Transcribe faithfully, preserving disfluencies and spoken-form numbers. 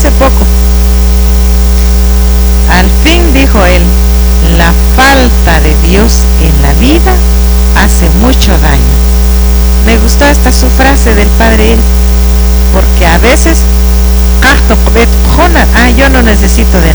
hace poco. Al fin, dijo él, la falta de Dios en la vida hace mucho daño. Me gustó esta su frase del padre, porque a veces, ah, yo no necesito de